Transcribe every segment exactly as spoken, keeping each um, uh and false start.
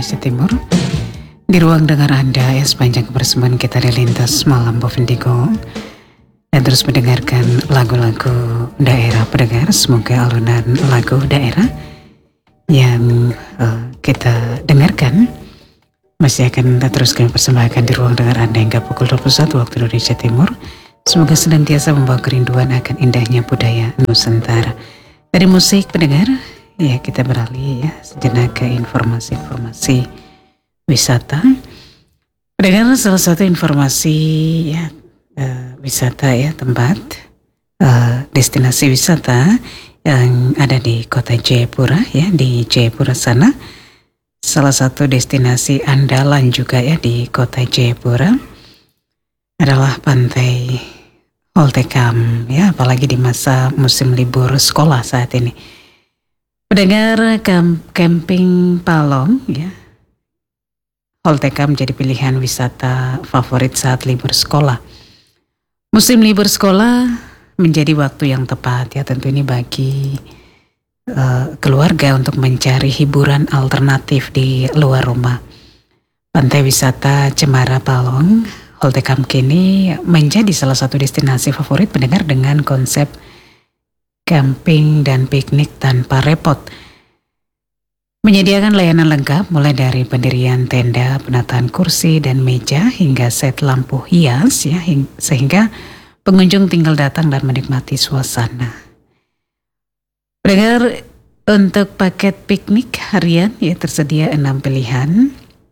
Indonesia Timur. Di ruang dengar Anda ya, sepanjang kebersamaan kita di lintas malam Bovendigo, dan terus mendengarkan lagu-lagu daerah pendengar. Semoga alunan lagu daerah yang uh, kita dengarkan masih akan kita teruskan persembahkan di ruang dengar Anda hingga pukul dua puluh satu waktu Indonesia Timur. Semoga senantiasa membawa kerinduan akan indahnya budaya Nusantara. Dari musik pendengar, ya kita beralih ya sejenak ke informasi-informasi wisata. Pendengar, salah satu informasi ya uh, wisata ya, tempat uh, destinasi wisata yang ada di kota Jayapura ya, di Jayapura sana. Salah satu destinasi andalan juga ya di kota Jayapura adalah Pantai Holtekam ya, apalagi di masa musim libur sekolah saat ini. Pendengar, camping Palong ya, Holtekam menjadi pilihan wisata favorit saat libur sekolah. Musim libur sekolah menjadi waktu yang tepat ya, tentu ini bagi uh, keluarga untuk mencari hiburan alternatif di luar rumah. Pantai wisata Cemara Palong Holtekam kini menjadi salah satu destinasi favorit pendengar dengan konsep camping dan piknik tanpa repot. Menyediakan layanan lengkap mulai dari pendirian tenda, penataan kursi dan meja hingga set lampu hias ya, sehingga pengunjung tinggal datang dan menikmati suasana. Pendengar, untuk paket piknik harian ya tersedia enam pilihan.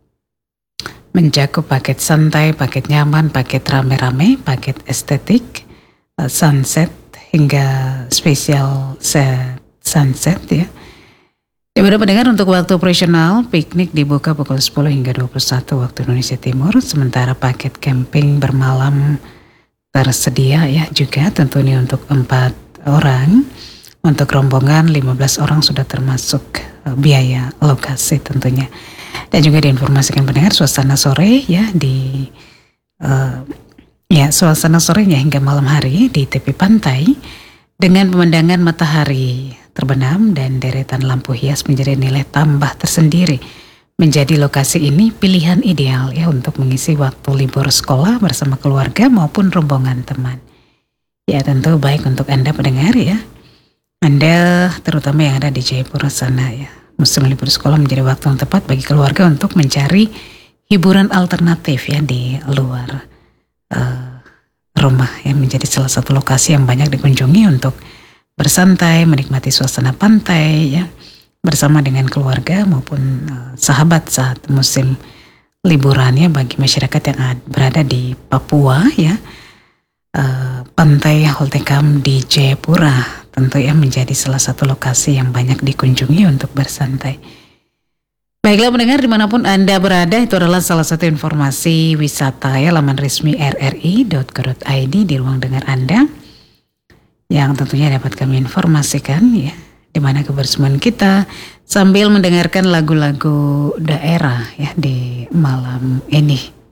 Mencakup paket santai, paket nyaman, paket rame-rame, paket estetik, sunset hingga spesial set sunset ya. Ya, pada pendengar, untuk waktu operasional piknik dibuka pukul sepuluh hingga dua puluh satu waktu Indonesia Timur, sementara paket camping bermalam tersedia ya juga, tentu ini untuk empat orang. Untuk rombongan lima belas orang sudah termasuk uh, biaya lokasi tentunya. Dan juga diinformasikan pendengar suasana sore ya di uh, ya suasana sorenya hingga malam hari di tepi pantai dengan pemandangan matahari terbenam dan deretan lampu hias menjadi nilai tambah tersendiri. Menjadi lokasi ini pilihan ideal ya untuk mengisi waktu libur sekolah bersama keluarga maupun rombongan teman. Ya tentu baik untuk Anda pendengar ya. Anda terutama yang ada di Jayapura sana ya. Musim libur sekolah menjadi waktu yang tepat bagi keluarga untuk mencari hiburan alternatif ya di luar uh, rumah yang menjadi salah satu lokasi yang banyak dikunjungi untuk bersantai, menikmati suasana pantai ya bersama dengan keluarga maupun uh, sahabat saat musim liburannya bagi masyarakat yang berada di Papua ya. Uh, Pantai Holtekam di Jayapura tentu ya menjadi salah satu lokasi yang banyak dikunjungi untuk bersantai. Baiklah pendengar, dimanapun Anda berada, itu adalah salah satu informasi wisata ya, laman resmi r r i dot co dot i d di ruang dengar Anda yang tentunya dapat kami informasikan ya, di mana kebersamaan kita sambil mendengarkan lagu-lagu daerah ya di malam ini.